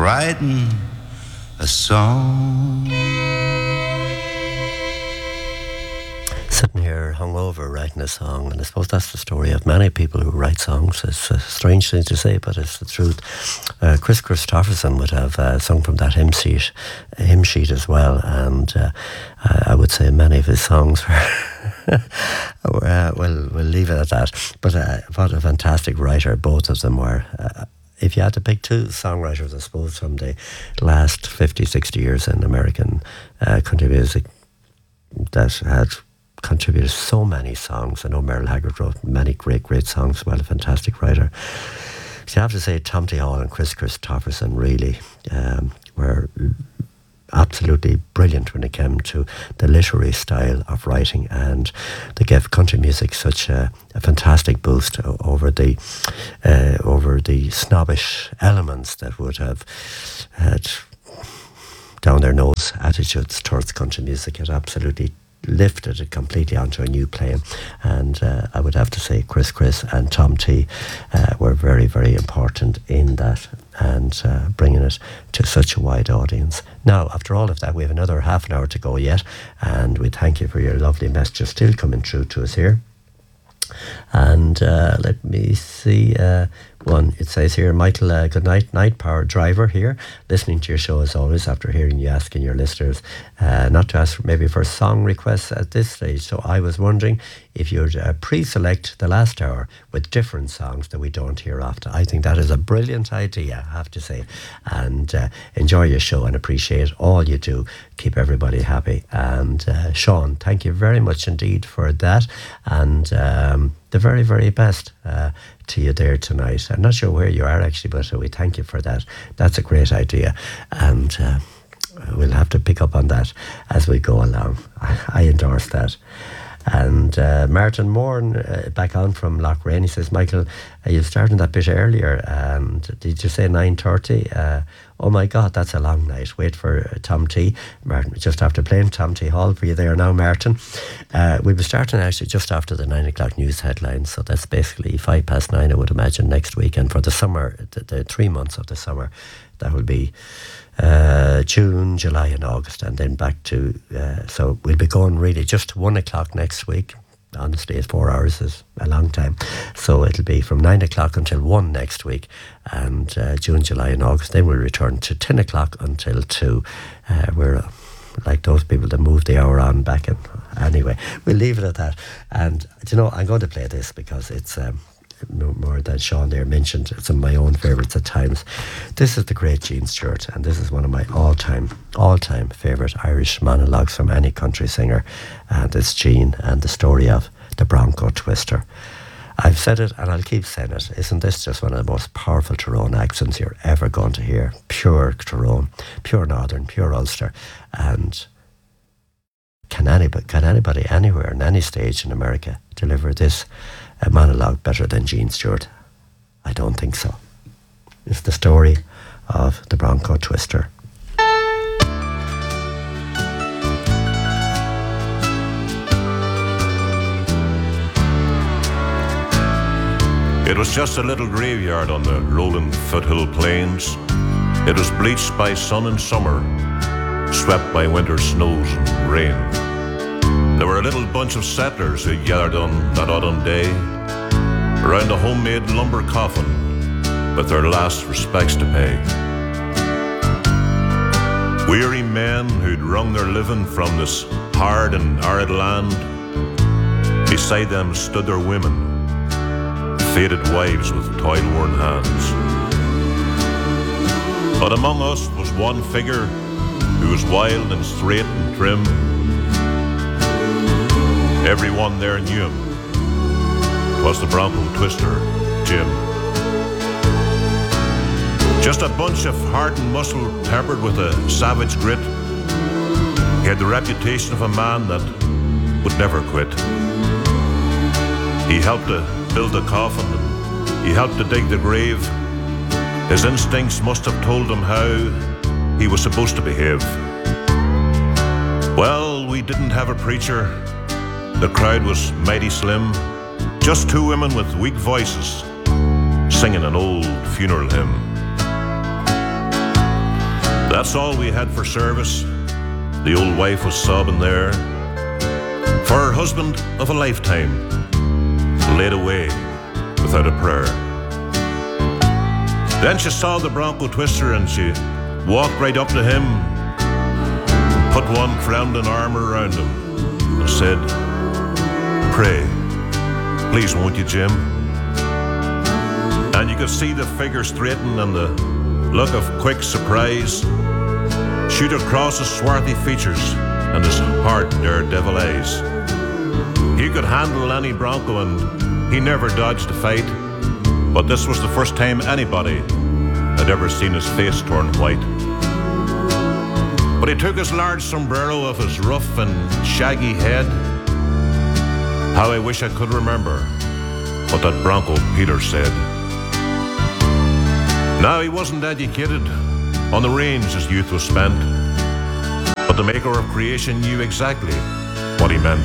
writing a song. Sitting here hungover writing a song, and I suppose that's the story of many people who write songs. It's a strange thing to say, but it's the truth. Chris Christopherson would have sung from that hymn sheet as well, and I would say many of his songs were we'll leave it at that. But what a fantastic writer both of them were. If you had to pick two songwriters, I suppose, from the last 50, 60 years in American country music that had contributed so many songs. I know Merle Haggard wrote many great songs, well, a fantastic writer. So you have to say Tom T. Hall and Chris Christopherson really were absolutely brilliant when it came to the literary style of writing, and they gave country music such a fantastic boost over the snobbish elements that would have had down their nose attitudes towards country music. It absolutely lifted it completely onto a new plane, and I would have to say Chris and Tom T were very, very important in that, and bringing it to such a wide audience. Now, after all of that, we have another half an hour to go yet, and we thank you for your lovely messages still coming through to us here. And let me see one. It says here, Michael, good night power driver here, listening to your show as always after hearing you asking your listeners not to ask maybe for song requests at this stage. So I was wondering if you'd pre-select the last hour with different songs that we don't hear often. I think that is a brilliant idea, I have to say. And enjoy your show and appreciate all you do. Keep everybody happy. And Sean, thank you very much indeed for that. And the very, very best to you there tonight. I'm not sure where you are actually, but we thank you for that. That's a great idea. And we'll have to pick up on that as we go along. I endorse that. And Martin Moore, back on from Lochrain, he says, Michael, you started that bit earlier, and did you say 9:30? Oh my God, that's a long night. Wait for Tom T. Martin, just after playing Tom T. Hall for you there now, Martin. We'll be starting actually just after the 9 o'clock news headlines, so that's basically 9:05, I would imagine, next week. And for the summer, the 3 months of the summer, that will be June, July and August, and then back to so we'll be going really just to 1 o'clock next week. Honestly, 4 hours is a long time, so it'll be from 9 o'clock until 1 next week, and June, July and August. Then we'll return to 10 o'clock until 2. We're like those people that move the hour on back, and anyway, we'll leave it at that. And you know, I'm going to play this because it's more than Sean there mentioned, it's my own favourites at times. This is the great Gene Stewart, and this is one of my all-time favourite Irish monologues from any country singer, and it's Gene and the story of the Bronco Twister. I've said it and I'll keep saying it. Isn't this just one of the most powerful Tyrone accents you're ever going to hear? Pure Tyrone, pure Northern, pure Ulster. And can anybody anywhere in any stage in America deliver this a monologue better than Gene Stewart? I don't think so. It's the story of the Bronco Twister. It was just a little graveyard on the rolling foothill plains. It was bleached by sun and summer, swept by winter snows and rain. There were a little bunch of settlers who gathered on that autumn day around a homemade lumber coffin with their last respects to pay. Weary men who'd wrung their living from this hard and arid land. Beside them stood their women, faded wives with toil-worn hands. But among us was one figure who was wild and straight and trim. Everyone there knew him. 'Twas the Bronco Twister, Jim. Just a bunch of heart and muscle peppered with a savage grit. He had the reputation of a man that would never quit. He helped to build the coffin, and he helped to dig the grave. His instincts must have told him how he was supposed to behave. Well, we didn't have a preacher. The crowd was mighty slim. Just two women with weak voices singing an old funeral hymn. That's all we had for service. The old wife was sobbing there, for her husband of a lifetime laid away without a prayer. Then she saw the Bronco Twister and she walked right up to him, put one frowning arm around him and said, "Pray, please won't you, Jim?" And you could see the figure straighten and the look of quick surprise shoot across his swarthy features and his hard daredevil eyes. He could handle any Bronco and he never dodged a fight, but this was the first time anybody had ever seen his face turn white. But he took his large sombrero off his rough and shaggy head. How I wish I could remember what that Bronco Peter said. Now he wasn't educated, on the range his youth was spent, but the maker of creation knew exactly what he meant.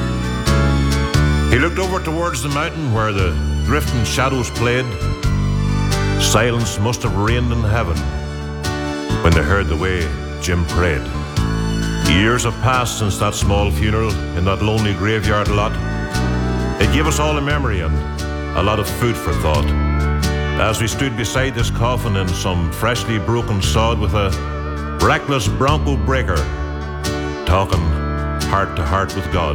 He looked over towards the mountain where the drifting shadows played. Silence must have reigned in heaven when they heard the way Jim prayed. Years have passed since that small funeral in that lonely graveyard lot. It gave us all a memory and a lot of food for thought, as we stood beside this coffin in some freshly broken sod with a reckless Bronco breaker talking heart to heart with God.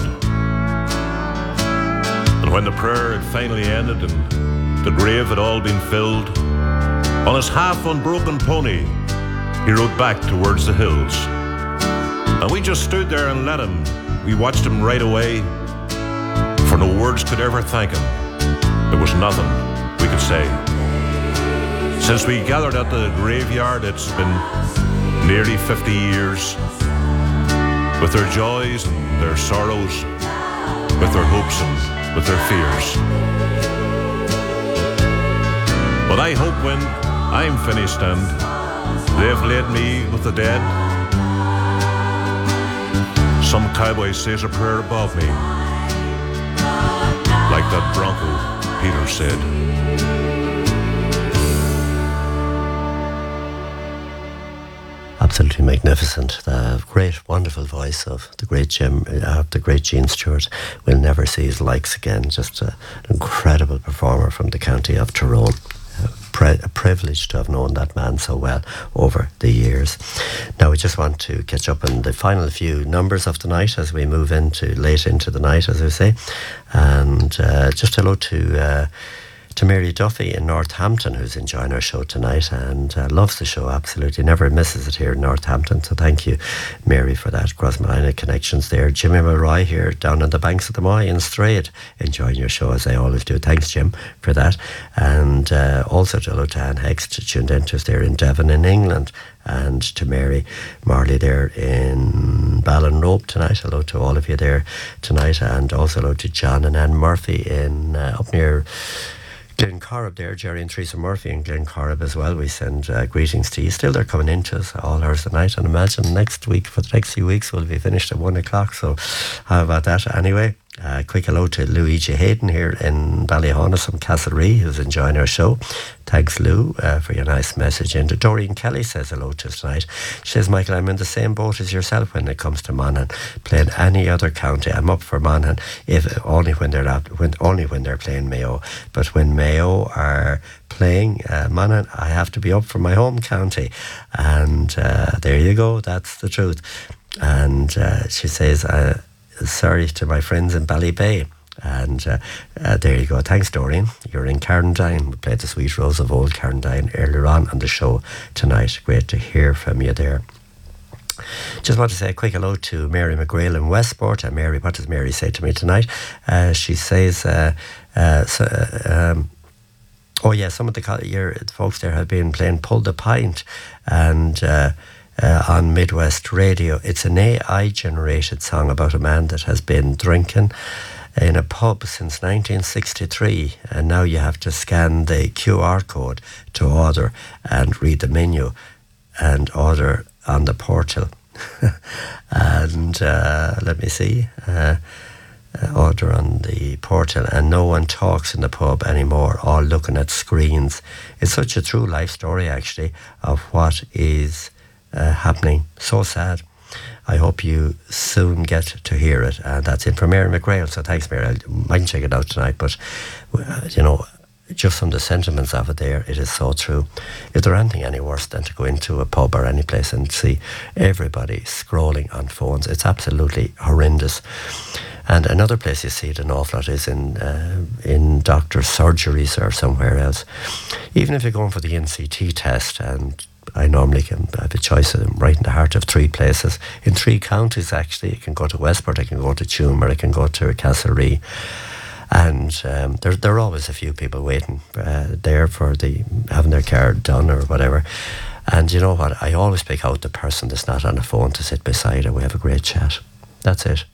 And when the prayer had finally ended and the grave had all been filled, on his half unbroken pony he rode back towards the hills. And we just stood there and let him. We watched him right away, for no words could ever thank him. There was nothing we could say. Since we gathered at the graveyard, it's been nearly 50 years, with their joys and their sorrows, with their hopes and with their fears. But I hope when I'm finished and they've laid me with the dead, some cowboy says a prayer above me, like that Bronco Peter said. Absolutely magnificent. The great, wonderful voice of the great Gene Stewart. We'll never see his likes again. Just an incredible performer from the county of Tyrone. A privilege to have known that man so well over the years. Now we just want to catch up on the final few numbers of the night as we move late into the night, as we say. And just hello to Mary Duffy in Northampton, who's enjoying our show tonight and loves the show, absolutely. Never misses it here in Northampton. So thank you, Mary, for that. Crossmolina connections there. Jimmy Mulroy here down on the banks of the Moy in Strayed, enjoying your show as they always do. Thanks, Jim, for that. And also hello to Anne Hext, tuned into us there in Devon in England. And to Mary Marley there in Ballinrobe tonight. Hello to all of you there tonight. And also hello to John and Anne Murphy in up near Glencorrib there, Jerry and Teresa Murphy in Glencorrib as well. We send greetings to you. Still, they're coming into us all hours of the night, and imagine next week, for the next few weeks, we'll be finished at 1 o'clock. So how about that? Anyway, quick hello to Luigi Hayden here in Ballyhonus from Castlerea, who's enjoying our show. Thanks, Lou, for your nice message. And Doreen Kelly says hello to us tonight. She says, Michael, I'm in the same boat as yourself when it comes to Monaghan. Playing any other county, I'm up for Monaghan, if only when they're playing Mayo. But when Mayo are playing Monaghan, I have to be up for my home county. And there you go, that's the truth. And she says, sorry to my friends in Ballybay. And there you go. Thanks, Doreen. You're in Carndine. We played the Sweet Rose of Old Carndine earlier on the show tonight. Great to hear from you there. Just want to say a quick hello to Mary McGrail in Westport. And Mary, what does Mary say to me tonight? She says, some of the folks there have been playing Pull the Pint and on Midwest Radio. It's an AI-generated song about a man that has been drinking in a pub since 1963, and now you have to scan the QR code to order and read the menu and order on the portal. And let me see, order on the portal, and no one talks in the pub anymore, all looking at screens. It's such a true life story, actually, of what is happening. So sad. I hope you soon get to hear it. And that's it from Mary McGrail. So thanks, Mary. I might check it out tonight. But, just from the sentiments of it there, it is so true. Is there anything any worse than to go into a pub or any place and see everybody scrolling on phones? It's absolutely horrendous. And another place you see it an awful lot is in doctors' surgeries or somewhere else. Even if you're going for the NCT test, and I normally can have a choice of them right in the heart of 3 places. In 3 counties, actually. You can go to Westport, I can go to Tuam, or I can go to Castlerea. And there are always a few people waiting there for having their card done or whatever. And you know what? I always pick out the person that's not on the phone to sit beside her. We have a great chat. That's it.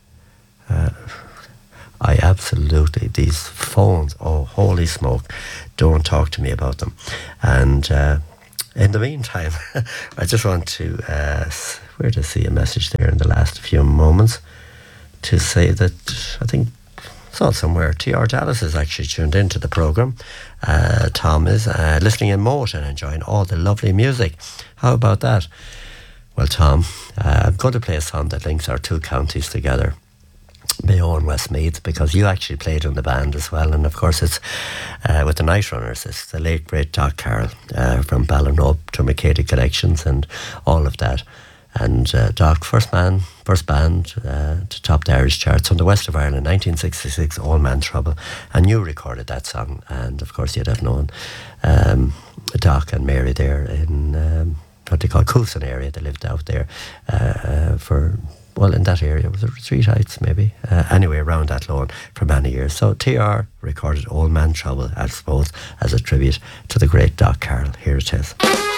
These phones, oh, holy smoke, don't talk to me about them. And in the meantime, I just want to, where to see a message there in the last few moments, to say that I think, saw it somewhere, T.R. Dallas is actually tuned into the programme. Tom is listening in Moat and enjoying all the lovely music. How about that? Well, Tom, I'm going to play a song that links our 2 counties together, Mayo and Westmeath, because you actually played in the band as well. And of course it's with the Night Runners. It's the late great Doc Carroll from Ballinrobe to McCady Connections and all of that. And Doc, first band to top the Irish charts on the West of Ireland, 1966, All Man Trouble. And you recorded that song. And of course you'd have known Doc and Mary there in what they call Coulson area. They lived out there in that area. Was it Retreat Heights maybe? Anyway, around that lawn for many years. So TR recorded Old Man Trouble, I suppose, as a tribute to the great Doc Carroll. Here it is.